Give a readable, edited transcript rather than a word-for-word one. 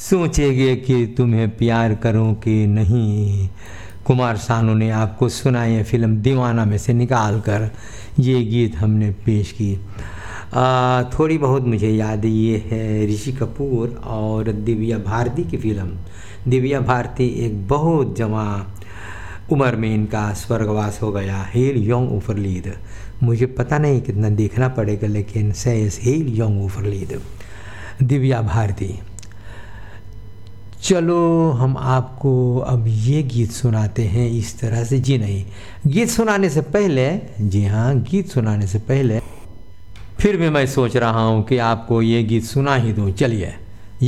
सोचेंगे कि तुम्हें प्यार करूं कि नहीं। कुमार सानू ने आपको सुनाई है फिल्म दीवाना में से निकाल कर ये गीत हमने पेश की। थोड़ी बहुत मुझे याद ये है ऋषि कपूर और दिव्या भारती की फिल्म। दिव्या भारती एक बहुत जवान उम्र में इनका स्वर्गवास हो गया। हील यंग ओवरलीड, मुझे पता नहीं कितना देखना पड़ेगा लेकिन says heal young ओवरलीड Divya Bharti. चलो हम आपको अब ये गीत सुनाते हैं इस तरह से। जी नहीं, गीत सुनाने से पहले, जी हाँ, गीत सुनाने से पहले फिर भी मैं सोच रहा हूँ कि आपको ये गीत सुना ही दूँ। चलिए।